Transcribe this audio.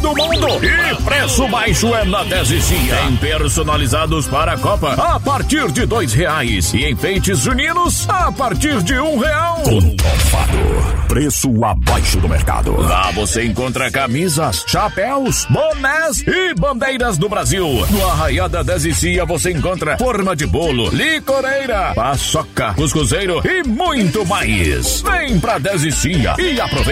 todo mundo. E preço baixo é na Dezicia. Tem personalizados para a Copa a partir de R$2. E enfeites juninos a partir de R$1. Contofado. Preço abaixo do mercado. Lá você encontra camisas, chapéus, bonés e bandeiras do Brasil. No Arraiá da Dezicia você encontra forma de bolo, licoreira, paçoca, cuscuzeiro e muito mais. Vem pra Dezicia e aproveita.